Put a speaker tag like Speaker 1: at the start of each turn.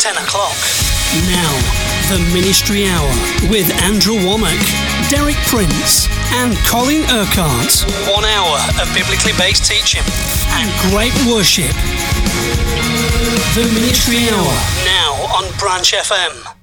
Speaker 1: 10 o'clock. Now, the Ministry Hour with Andrew Womack, Derek Prince and Colin Urquhart. 1 hour of biblically based teaching and great worship. The Ministry Hour, now on Branch FM.